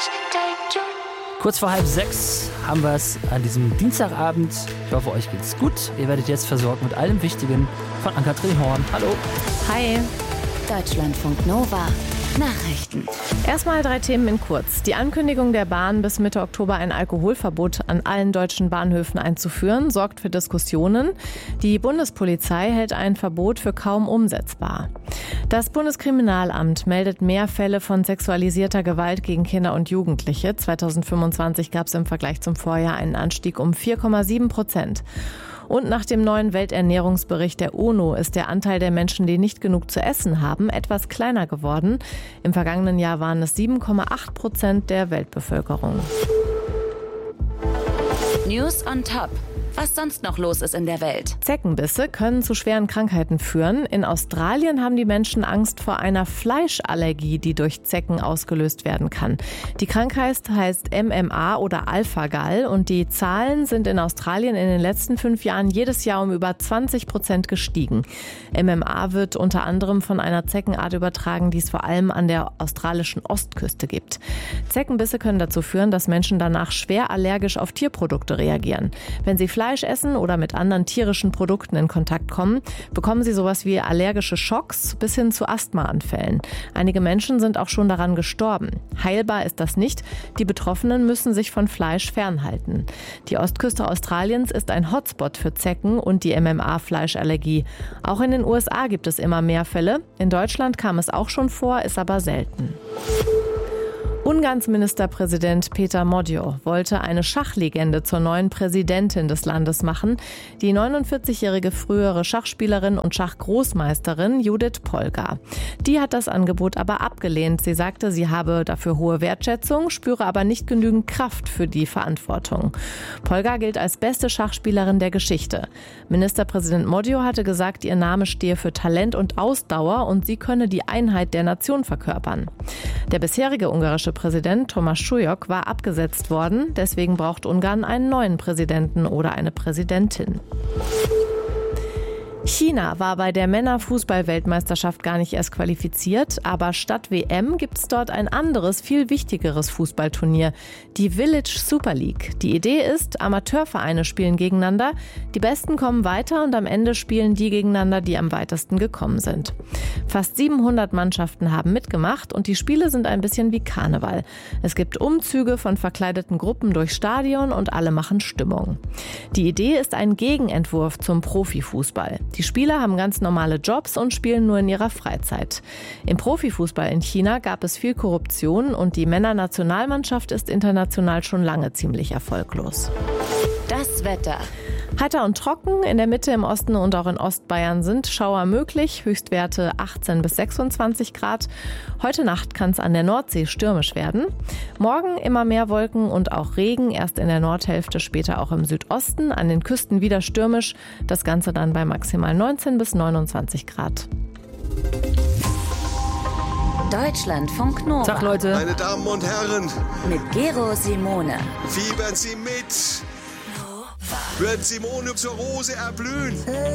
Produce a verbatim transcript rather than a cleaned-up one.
Kurz vor halb sechs haben wir es an diesem Dienstagabend. Ich hoffe, euch geht's gut. Ihr werdet jetzt versorgt mit allem Wichtigen von Ann-Kathrin Horn. Hallo. Hi. Deutschlandfunk Nova. Nachrichten. Erstmal drei Themen in kurz. Die Ankündigung der Bahn, bis Mitte Oktober ein Alkoholverbot an allen deutschen Bahnhöfen einzuführen, sorgt für Diskussionen. Die Bundespolizei hält ein Verbot für kaum umsetzbar. Das Bundeskriminalamt meldet mehr Fälle von sexualisierter Gewalt gegen Kinder und Jugendliche. zweitausendfünfundzwanzig gab es im Vergleich zum Vorjahr einen Anstieg um vier Komma sieben Prozent. Und nach dem neuen Welternährungsbericht der UNO ist der Anteil der Menschen, die nicht genug zu essen haben, etwas kleiner geworden. Im vergangenen Jahr waren es sieben Komma acht Prozent der Weltbevölkerung. News on Top. Was sonst noch los ist in der Welt. Zeckenbisse können zu schweren Krankheiten führen. In Australien haben die Menschen Angst vor einer Fleischallergie, die durch Zecken ausgelöst werden kann. Die Krankheit heißt M M A oder Alpha-Gal und die Zahlen sind in Australien in den letzten fünf Jahren jedes Jahr um über zwanzig Prozent gestiegen. M M A wird unter anderem von einer Zeckenart übertragen, die es vor allem an der australischen Ostküste gibt. Zeckenbisse können dazu führen, dass Menschen danach schwer allergisch auf Tierprodukte reagieren. Wenn sie Fleisch essen oder mit anderen tierischen Produkten in Kontakt kommen, bekommen sie sowas wie allergische Schocks bis hin zu Asthmaanfällen. Einige Menschen sind auch schon daran gestorben. Heilbar ist das nicht. Die Betroffenen müssen sich von Fleisch fernhalten. Die Ostküste Australiens ist ein Hotspot für Zecken und die M M A-Fleischallergie. Auch in den U S A gibt es immer mehr Fälle. In Deutschland kam es auch schon vor, ist aber selten. Ungarns Ministerpräsident Peter Modjo wollte eine Schachlegende zur neuen Präsidentin des Landes machen. Die neunundvierzigjährige frühere Schachspielerin und Schachgroßmeisterin Judith Polgar. Die hat das Angebot aber abgelehnt. Sie sagte, sie habe dafür hohe Wertschätzung, spüre aber nicht genügend Kraft für die Verantwortung. Polgar gilt als beste Schachspielerin der Geschichte. Ministerpräsident Modjo hatte gesagt, ihr Name stehe für Talent und Ausdauer und sie könne die Einheit der Nation verkörpern. Der bisherige ungarische Präsident Thomas Schulyk war abgesetzt worden. Deswegen braucht Ungarn einen neuen Präsidenten oder eine Präsidentin. China war bei der Männerfußball-Weltmeisterschaft gar nicht erst qualifiziert, aber statt W M gibt es dort ein anderes, viel wichtigeres Fußballturnier, die Village Super League. Die Idee ist, Amateurvereine spielen gegeneinander, die Besten kommen weiter und am Ende spielen die gegeneinander, die am weitesten gekommen sind. Fast siebenhundert Mannschaften haben mitgemacht und die Spiele sind ein bisschen wie Karneval. Es gibt Umzüge von verkleideten Gruppen durchs Stadion und alle machen Stimmung. Die Idee ist ein Gegenentwurf zum Profifußball. Die Spieler haben ganz normale Jobs und spielen nur in ihrer Freizeit. Im Profifußball in China gab es viel Korruption und die Männernationalmannschaft ist international schon lange ziemlich erfolglos. Das Wetter. Heiter und trocken, in der Mitte, im Osten und auch in Ostbayern sind Schauer möglich, Höchstwerte achtzehn bis sechsundzwanzig Grad. Heute Nacht kann es an der Nordsee stürmisch werden. Morgen immer mehr Wolken und auch Regen, erst in der Nordhälfte, später auch im Südosten, an den Küsten wieder stürmisch, das Ganze dann bei maximal neunzehn bis neunundzwanzig Grad. Deutschlandfunk Nova. Tag, Leute. Meine Damen und Herren, Mit Gero Simone. fiebern Sie mit. Wird Simone zur Rose erblühen.